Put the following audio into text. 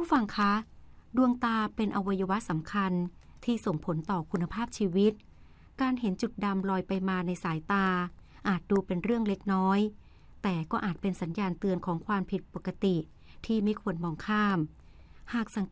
ผู้ฟังคะดวงตาเป็นอวัยวะสำคัญที่ส่งผลต่อคุณภาพชีวิตการเห็นจุดดำลอยไปมาในสายตาอาจดูเป็นเรื่องเล็กน้อยแต่ก็อาจเป็นสัญญาณเตือนของความผิดปกติที่ไม่ควรมองข้ามหากสัง